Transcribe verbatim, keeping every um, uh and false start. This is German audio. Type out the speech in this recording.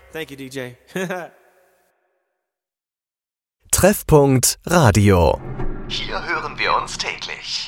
Thank you, D J. Treffpunkt Radio. Hier hören wir uns täglich.